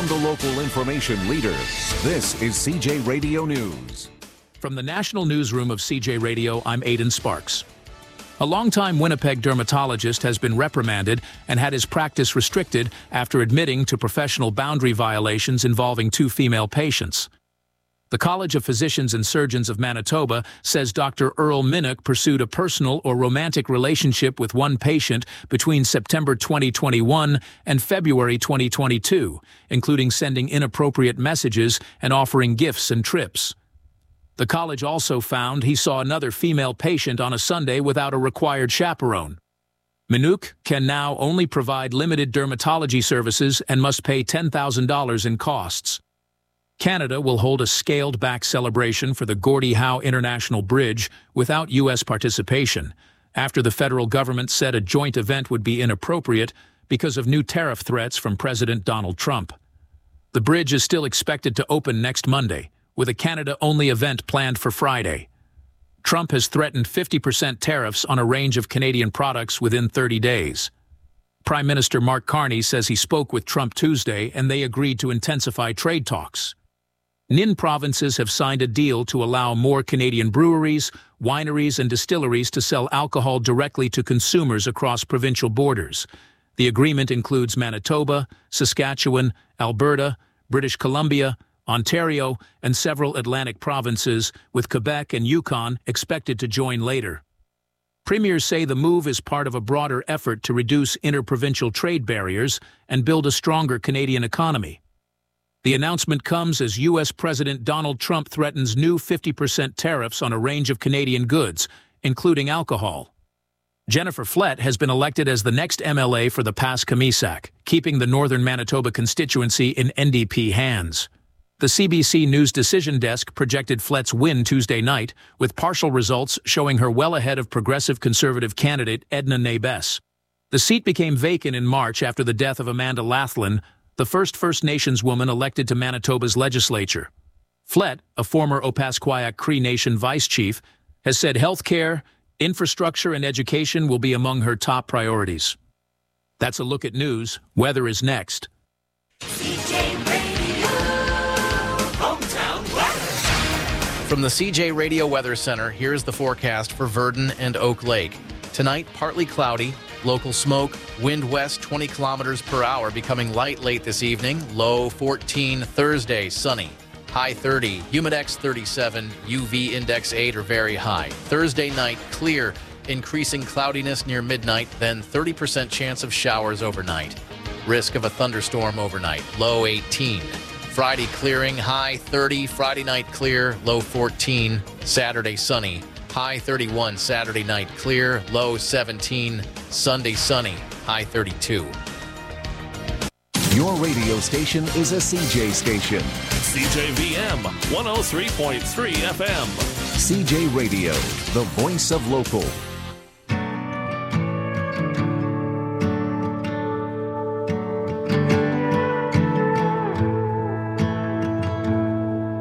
from the local information leader, this is CJ Radio News. From the National Newsroom of CJ Radio, I'm Aidan Sparks. A longtime Winnipeg dermatologist has been reprimanded and had his practice restricted after admitting to professional boundary violations involving 2 female patients. The College of Physicians and Surgeons of Manitoba says Dr. Earl Minnick pursued a personal or romantic relationship with one patient between September 2021 and February 2022, including sending inappropriate messages and offering gifts and trips. The college also found he saw another female patient on a Sunday without a required chaperone. Minnick can now only provide limited dermatology services and must pay $10,000 in costs. Canada will hold a scaled-back celebration for the Gordie Howe International Bridge without U.S. participation, after the federal government said a joint event would be inappropriate because of new tariff threats from President Donald Trump. The bridge is still expected to open next Monday, with a Canada-only event planned for Friday. Trump has threatened 50% tariffs on a range of Canadian products within 30 days. Prime Minister Mark Carney says he spoke with Trump Tuesday and they agreed to intensify trade talks. Nin provinces have signed a deal to allow more Canadian breweries, wineries, and distilleries to sell alcohol directly to consumers across provincial borders. The agreement includes Manitoba, Saskatchewan, Alberta, British Columbia, Ontario, and several Atlantic provinces, with Quebec and Yukon expected to join later. Premiers say the move is part of a broader effort to reduce interprovincial trade barriers and build a stronger Canadian economy. The announcement comes as U.S. President Donald Trump threatens new 50% tariffs on a range of Canadian goods, including alcohol. Jennifer Flett has been elected as the next MLA for the Pas-Kamisak, keeping the northern Manitoba constituency in NDP hands. The CBC News Decision Desk projected Flett's win Tuesday night, with partial results showing her well ahead of progressive Conservative candidate Edna Nabes. The seat became vacant in March after the death of Amanda Lathlin, the first First Nations woman elected to Manitoba's legislature. Flett, a former Opaskwayak Cree Nation vice chief, has said health care, infrastructure, and education will be among her top priorities. That's a look at news. Weather is next. CJ Radio, hometown weather. From the CJ Radio Weather Center, here's the forecast for Virden and Oak Lake. Tonight, partly cloudy, local smoke, wind west 20 kilometers per hour, becoming light late this evening, low 14. Thursday, sunny, high 30, humidex 37, UV index 8 or very high. Thursday night, clear, increasing cloudiness near midnight, then 30% chance of showers overnight. Risk of a thunderstorm overnight, low 18. Friday clearing, high 30, Friday night clear, low 14, Saturday sunny. High 31, Saturday night clear, low 17, Sunday sunny, high 32. Your radio station is a CJ station. CJVM 103.3 FM. CJ Radio, the voice of local.